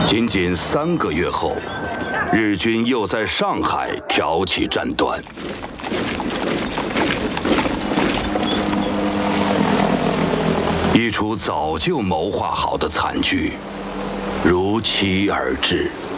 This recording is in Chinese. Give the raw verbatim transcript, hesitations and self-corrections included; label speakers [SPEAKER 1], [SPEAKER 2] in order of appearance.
[SPEAKER 1] 仅仅三个月后，日军又在上海挑起战端。一出早就谋划好的惨剧，如期而至。